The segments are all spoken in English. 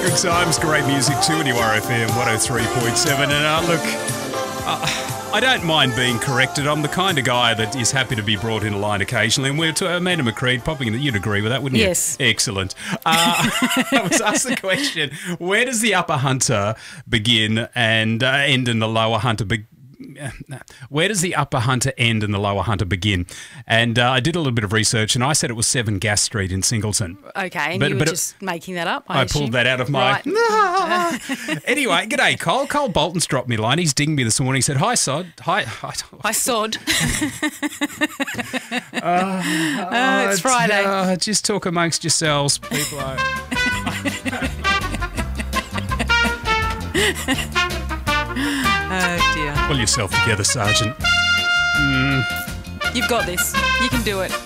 Good times, great music too in your RFM 103.7. And look, I don't mind being corrected. I'm the kind of guy that is happy to be brought in a line occasionally. And we're to Amanda McCreed popping in. You'd agree with that, wouldn't you? Yes. Excellent. I was asked the question, where does the Upper Hunter begin and end and the Lower Hunter begin? Where does the Upper Hunter end and the Lower Hunter begin? And I did a little bit of research and I said it was 7 Gas Street in Singleton. Okay, and you were just making that up, I pulled that out of my... Right. Anyway, g'day, Cole. Cole Bolton's dropped me a line. He's dinged me this morning. He said, hi, Sod. Hi, Sod. It's Friday. Just talk amongst yourselves, people. Oh, dear. Pull yourself together, Sergeant. You've got this. You can do it.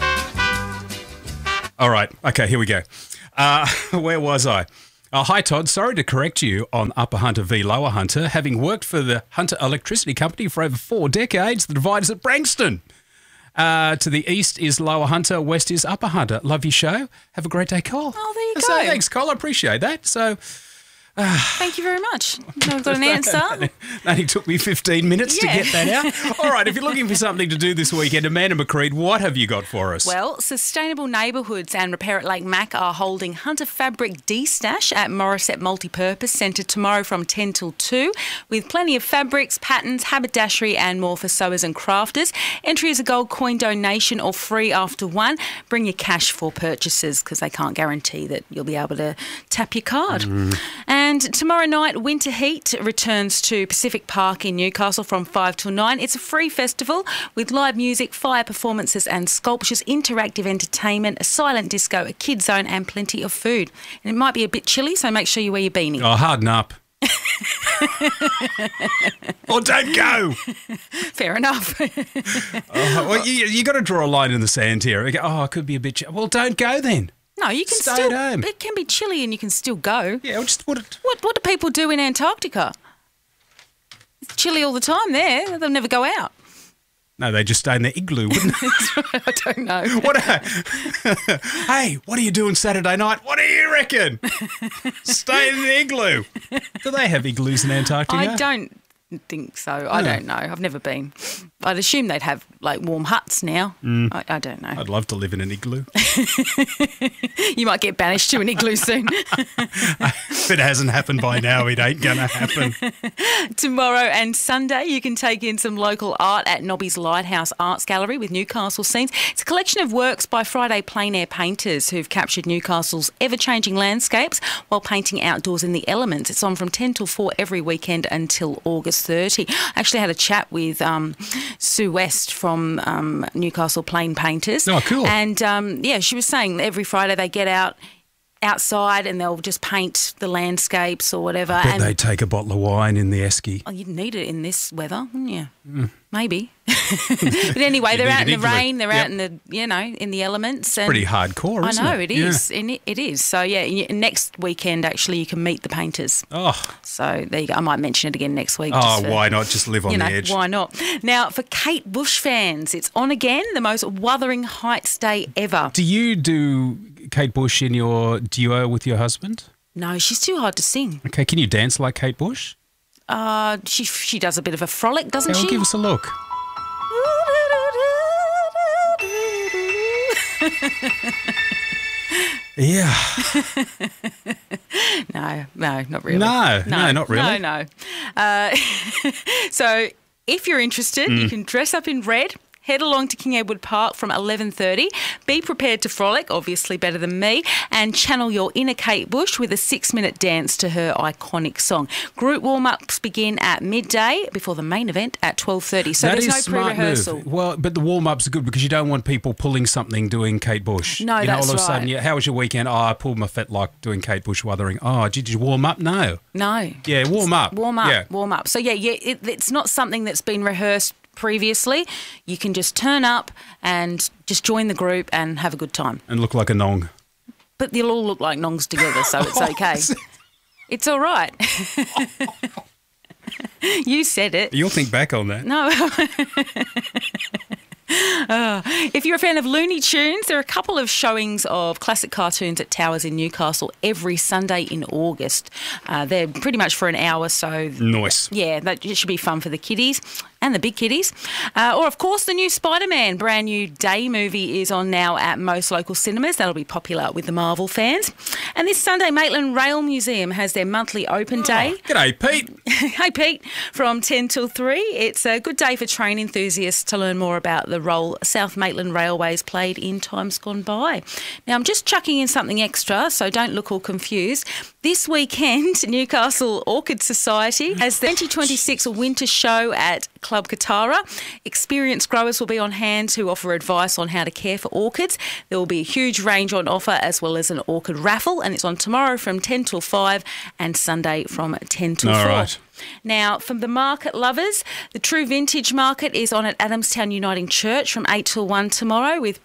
All right. Okay, here we go. Where was I? Hi, Todd. Sorry to correct you on Upper Hunter v Lower Hunter. Having worked for the Hunter Electricity Company for over 4 decades, the divide is at Branxton. To the east is Lower Hunter, west is Upper Hunter. Love your show. Have a great day, Cole. Oh, there you go. So, thanks, Cole. I appreciate that. So... Thank you very much. I've got an answer. Only took me 15 minutes to get that out. All right, if you're looking for something to do this weekend, Amanda McCreed, what have you got for us? Well, Sustainable Neighbourhoods and Repair at Lake Mac are holding Hunter Fabric D-Stash at Morisset Multipurpose Centre tomorrow from 10 till 2 with plenty of fabrics, patterns, haberdashery and more for sewers and crafters. Entry is a gold coin donation or free after 1. Bring your cash for purchases because they can't guarantee that you'll be able to tap your card. And tomorrow night, Winter Heat returns to Pacific Park in Newcastle from 5 till 9. It's a free festival with live music, fire performances and sculptures, interactive entertainment, a silent disco, a kid zone and plenty of food. And it might be a bit chilly, so make sure you wear your beanie. Oh, harden up. Or don't go. Fair enough. Well, you got to draw a line in the sand here. Oh, it could be a bit... Well, don't go then. No, you can Stay still. at home. It can be chilly and you can still go. Yeah, just put it... What do people do in Antarctica? It's chilly all the time there. They'll never go out. No, they just stay in the igloo, wouldn't they? I don't know. Hey, what are you doing Saturday night? What do you reckon? Stay in the igloo. Do they have igloos in Antarctica? I don't think so. I don't know. I've never been. I'd assume they'd have like warm huts now. I don't know. I'd love to live in an igloo. You might get banished to an igloo soon. If it hasn't happened by now, it ain't going to happen. Tomorrow and Sunday, you can take in some local art at Nobby's Lighthouse Arts Gallery with Newcastle scenes. It's a collection of works by Friday plein air painters who've captured Newcastle's ever-changing landscapes while painting outdoors in the elements. It's on from 10 till 4 every weekend until August 30. I actually had a chat with Sue West from Newcastle Plain Painters. Oh, cool. And, she was saying every Friday they get outside and they'll just paint the landscapes or whatever. I bet they take a bottle of wine in the esky. Oh, you'd need it in this weather, wouldn't you? Maybe. But anyway, they're out in the rain, they're out in the, in the elements. And pretty hardcore, isn't it? I know, it is. Yeah. It is. So, next weekend, actually, you can meet the painters. Oh. So, there you go. I might mention it again next week. Oh, why not? Just live on the edge. Why not? Now, for Kate Bush fans, it's on again, the most Wuthering Heights day ever. Do you do Kate Bush in your duo with your husband? No, she's too hard to sing. Okay, can you dance like Kate Bush? She does a bit of a frolic, doesn't she? Well, give us a look. Yeah. No, not really. No, not really. No. So if you're interested, you can dress up in red. Head along to King Edward Park from 11:30. Be prepared to frolic, obviously better than me, and channel your inner Kate Bush with a 6-minute dance to her iconic song. Group warm-ups begin at midday before the main event at 12:30. So that there's no pre-rehersal. Well, but the warm-ups are good because you don't want people pulling something doing Kate Bush. No, that's all of a sudden, how was your weekend? Oh, I pulled my fetlock doing Kate Bush Wuthering. Oh, did you warm up? No. Yeah, warm up. Warm up. So, it's not something that's been rehearsed previously. You can just turn up and just join the group and have a good time. And look like a nong. But they'll all look like nongs together, so it's okay. It's all right. You said it. You'll think back on that. No. If you're a fan of Looney Tunes, there are a couple of showings of classic cartoons at Towers in Newcastle every Sunday in August. They're pretty much for an hour, so... Nice. Yeah, it should be fun for the kiddies and the big kiddies. Or, of course, the new Spider-Man brand new day movie is on now at most local cinemas. That'll be popular with the Marvel fans. And this Sunday, Maitland Rail Museum has their monthly open day. G'day, Pete. Hey, Pete. From 10 till 3. It's a good day for train enthusiasts to learn more about the role South Maitland Railways played in times gone by. Now, I'm just chucking in something extra, so don't look all confused. This weekend, Newcastle Orchid Society has the 2026 winter show at Club Katara. Experienced growers will be on hand to offer advice on how to care for orchids. There will be a huge range on offer as well as an orchid raffle, and it's on tomorrow from 10 till 5 and Sunday from 10 till 4. All right. Now, from the market lovers, the True Vintage Market is on at Adamstown Uniting Church from 8 till 1 tomorrow with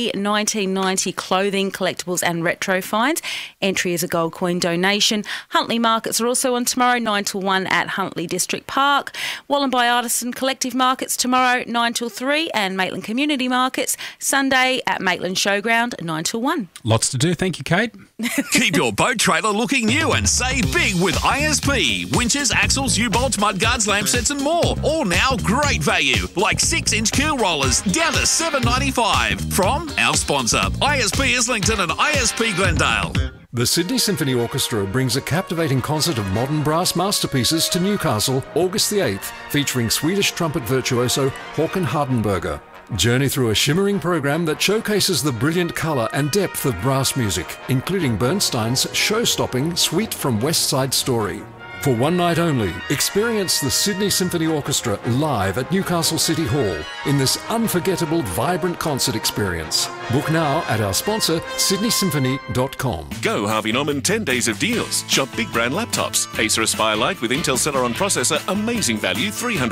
pre-1990 clothing, collectibles and retro finds. Entry is a gold coin donation. Huntley Markets are also on tomorrow, 9 till 1 at Huntley District Park. Wallenby Artisan Collective Markets tomorrow, 9 till 3, and Maitland Community Markets Sunday at Maitland Showground, 9 till 1. Lots to do. Thank you, Kate. Keep your boat trailer looking new and save big with ISP. Winches, axles, U-bolts, mudguards, lamp sets and more. All now great value, like 6-inch keel rollers down to $7.95. From our sponsor, ISP Islington and ISP Glendale. The Sydney Symphony Orchestra brings a captivating concert of modern brass masterpieces to Newcastle August the 8th, featuring Swedish trumpet virtuoso Håkan Hardenberger. Journey through a shimmering program that showcases the brilliant colour and depth of brass music, including Bernstein's show-stopping Suite from West Side Story. For one night only, experience the Sydney Symphony Orchestra live at Newcastle City Hall in this unforgettable, vibrant concert experience. Book now at our sponsor, sydneysymphony.com. Go Harvey Norman 10 days of deals. Shop big brand laptops. Acer Aspire Lite with Intel Celeron processor, amazing value,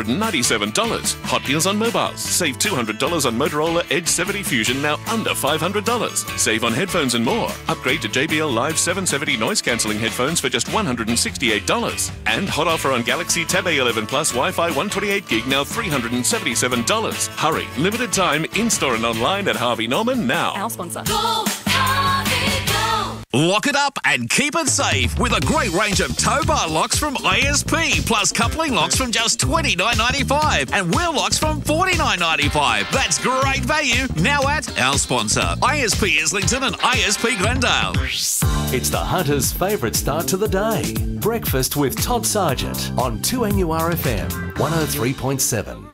$397. Hot deals on mobiles. Save $200 on Motorola Edge 70 Fusion, now under $500. Save on headphones and more. Upgrade to JBL Live 770 noise cancelling headphones for just $168. And hot offer on Galaxy Tab A11 Plus Wi-Fi 128 gig, now $377. Hurry, limited time, in-store and online at Harvey Norman now. Our sponsor. Go, Harvey, go! Lock it up and keep it safe with a great range of tow bar locks from ISP, plus coupling locks from just $29.95 and wheel locks from $49.95. That's great value now at our sponsor, ISP Islington and ISP Glendale. It's the Hunter's favourite start to the day. Breakfast with Todd Sargent on 2NURFM 103.7.